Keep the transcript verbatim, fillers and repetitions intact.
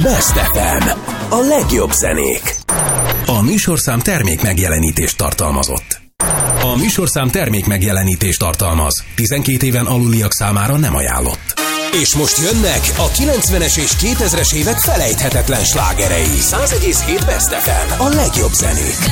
Best ef em. A legjobb zenék. A műsorszám termék megjelenítést tartalmazott. A műsorszám termék megjelenítést tartalmaz. tizenkét éven aluliak számára nem ajánlott. És most jönnek a kilencvenes és kétezres évek felejthetetlen slágerei. száz egész hét Best ef em. A legjobb zenék.